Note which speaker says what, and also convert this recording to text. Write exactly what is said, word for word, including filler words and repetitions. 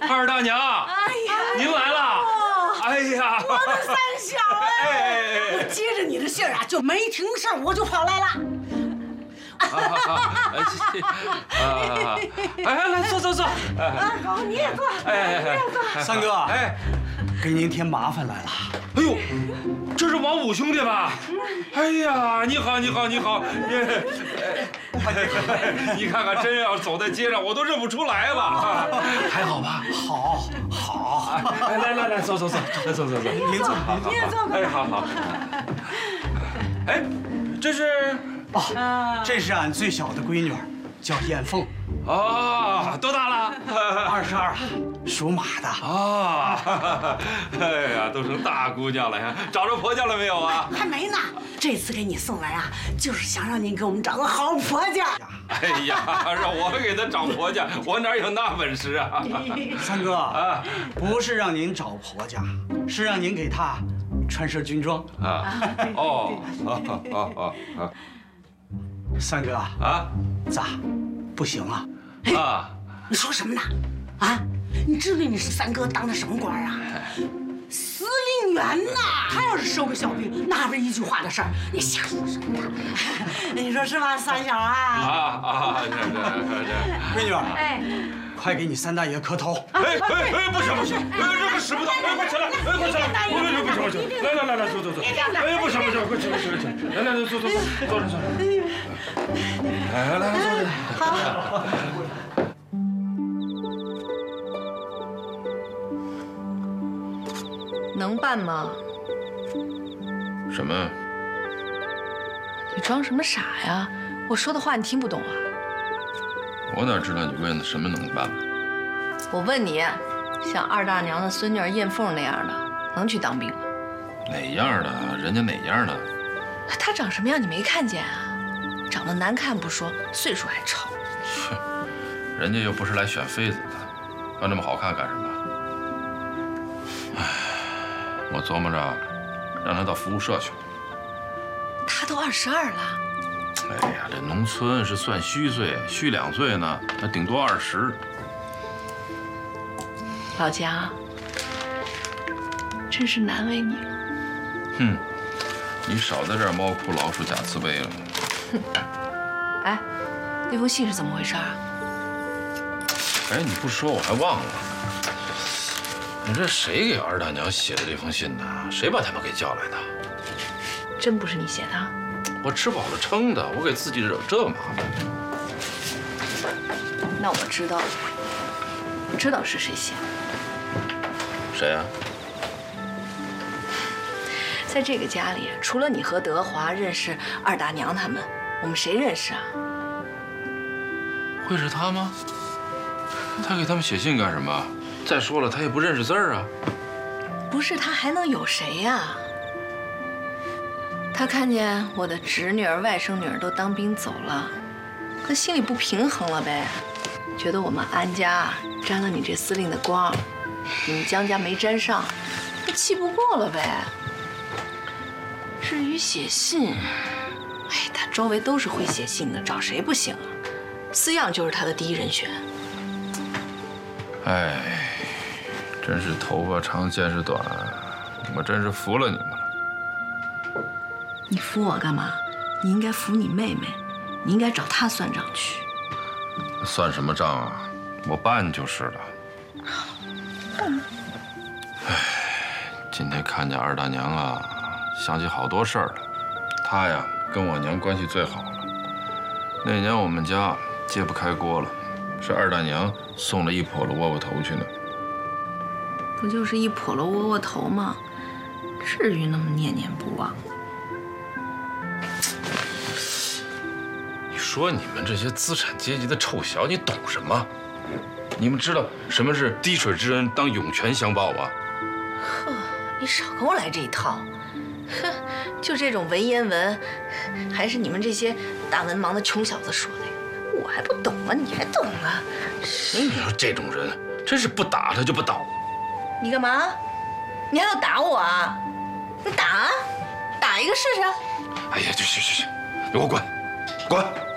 Speaker 1: 二大娘，哎呀，您来了！哎呀，
Speaker 2: 我的三小哎，我接着你的信儿啊，就没听事儿，我就跑来了。
Speaker 1: 啊，哎，来坐坐坐。
Speaker 2: 啊，好，你也坐，
Speaker 1: 哎，
Speaker 2: 你也坐。
Speaker 3: 三哥，哎，给您添麻烦来了。
Speaker 1: 哎呦，这是王五兄弟吧？哎呀，你好，你好，你好！你看看，真要走在街上，我都认不出来了。还好吧？
Speaker 3: 好，好。
Speaker 1: 来来来来，坐坐坐，来坐坐坐。
Speaker 3: 您坐，
Speaker 2: 你也坐。
Speaker 1: 哎，好好。哎，这是。
Speaker 3: 哦，这是俺最小的闺女，叫燕凤。
Speaker 1: 啊，多大了？
Speaker 3: 二十二，属马的。
Speaker 1: 啊，哎呀，都成大姑娘了呀！找着婆家了没有啊？
Speaker 2: 还没呢。这次给你送来啊，就是想让您给我们找个好婆家。
Speaker 1: 哎呀，让我给她找婆家，我哪有那本事啊？
Speaker 3: 三哥啊，不是让您找婆家，是让您给她穿身军装。
Speaker 1: 啊，哦，哦哦哦哦。
Speaker 3: 三哥啊，咋，不行啊？
Speaker 1: 啊！
Speaker 2: 你说什么呢？啊！你知不知道你是三哥当的什么官啊？司令员呐！他要是收个小兵，那不是一句话的事儿。你瞎说什么呢？你说是吧，三小啊？
Speaker 1: 啊啊！这这这，
Speaker 3: 闺女，哎，快给你三大爷磕头！
Speaker 1: 哎哎哎，不行不行，哎，这个使不得，哎，快起来，哎，快起来！不行不行不行，来来来来，坐坐坐。哎，不行不行，快起来起来起来！来来来，坐坐坐，坐着坐着。来来来，坐着。好。
Speaker 4: 能办吗？
Speaker 1: 什么？
Speaker 4: 你装什么傻呀？我说的话你听不懂啊？
Speaker 1: 我哪知道你问的什么能办？
Speaker 4: 我问你，像二大娘的孙女燕凤那样的，能去当兵吗？
Speaker 1: 哪样的？人家哪样的？
Speaker 4: 她长什么样你没看见啊？长得难看不说，岁数还丑。
Speaker 1: 切，人家又不是来选妃子的，要那么好看干什么？唉，我琢磨着让她到服务社去了。
Speaker 4: 她都二十二了。
Speaker 1: 哎呀，这农村是算虚岁，虚两岁呢，那顶多二十。
Speaker 4: 老姜，真是难为你了。
Speaker 1: 哼，你少在这儿猫哭老鼠假慈悲了。
Speaker 4: 哼，哎，那封信是怎么回事啊？
Speaker 1: 哎，你不说我还忘了。你这谁给二大娘写的这封信呢？谁把他们给叫来的？
Speaker 4: 真不是你写的？
Speaker 1: 我吃饱了撑的，我给自己惹这麻烦。
Speaker 4: 那我知道了，我知道是谁写的。
Speaker 1: 谁呀？
Speaker 4: 在这个家里，除了你和德华认识二大娘他们，我们谁认识啊？
Speaker 1: 会是他吗？他给他们写信干什么？再说了，他也不认识字儿啊。
Speaker 4: 不是他还能有谁呀？他看见我的侄女儿、外甥女儿都当兵走了，他心里不平衡了呗，觉得我们安家沾了你这司令的光，你们江家没沾上，他气不过了呗。至于写信，哎，他周围都是会写信的，找谁不行啊？思样就是他的第一人选。
Speaker 1: 哎，真是头发长见识短，我真是服了你们了。
Speaker 4: 你服我干嘛？你应该服你妹妹，你应该找她算账去。
Speaker 1: 算什么账啊？我办就是了。哎，今天看见二大娘啊，想起好多事儿了。她呀，跟我娘关系最好了。那年我们家揭不开锅了，是二大娘送了一笸箩窝窝头去呢。
Speaker 4: 不就是一笸箩窝窝头吗？至于那么念念不忘？
Speaker 1: 你说你们这些资产阶级的臭小，你懂什么？你们知道什么是滴水之恩当涌泉相报啊？
Speaker 4: 呵，你少跟我来这一套。哼，就这种文言文，还是你们这些大文盲的穷小子说的，我还不懂啊，你还懂啊？
Speaker 1: 你说这种人，真是不打他就不倒。
Speaker 4: 你干嘛？你还要打我啊？你打啊，打一个试试。
Speaker 1: 哎呀，去去去去，给我滚，滚！